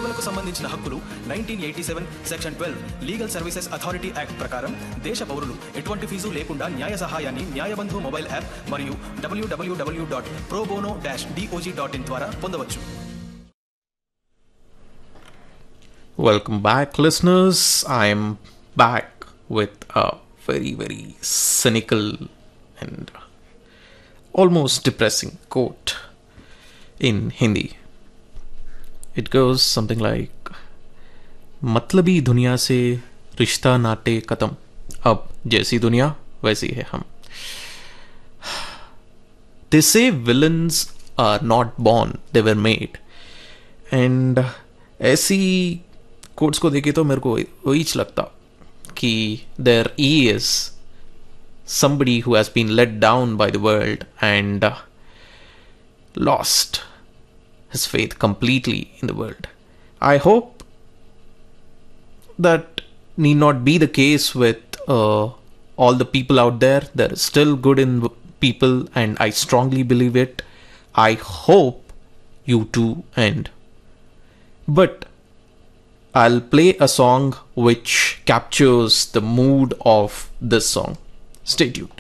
సేవలకు సంబంధించిన హక్కులు 1987 section 12 legal services authority act ప్రకారం దేశ పౌరులు ఎటువంటి ఫీజు లేకుండా న్యాయ సహాయాన్ని న్యాయబంధు మొబైల్ యాప్ మరియు www.probono-dog.in ద్వారా పొందవచ్చు. Welcome back, listeners. I'm back with a very, very cynical and almost depressing quote in Hindi. It goes something like, मतलबी दुनिया से रिश्ता नाते खत्म, अब जैसी दुनिया वैसी है हम. They say villains are not born, they were made. And ऐसी कोट्स को देखे तो मेरे को वही लगता कि there is somebody who has been let down by the world and lost his faith completely in the world. I hope that need not be the case with all the people out there. There is still good in people, and I strongly believe it. I hope you too end. But I'll play a song which captures the mood of this song. Stay tuned.